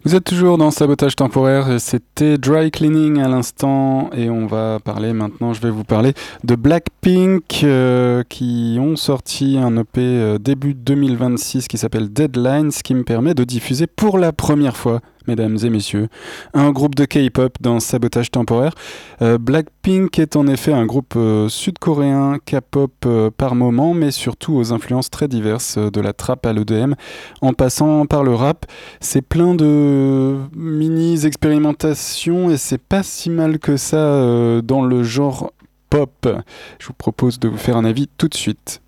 Vous êtes toujours dans Sabotage temporaire et c'était Dry Cleaning à l'instant et on va parler maintenant, je vais vous parler de Blackpink qui ont sorti un EP début 2026 qui s'appelle Deadline, ce qui me permet de diffuser pour la première fois, mesdames et messieurs, un groupe de K-pop dans Sabotage temporaire. Blackpink est en effet un groupe sud-coréen K-pop par moment, mais surtout aux influences très diverses, de la trap à l'EDM, en passant par le rap. C'est plein de mini-expérimentations et c'est pas si mal que ça dans le genre pop. Je vous propose de vous faire un avis tout de suite.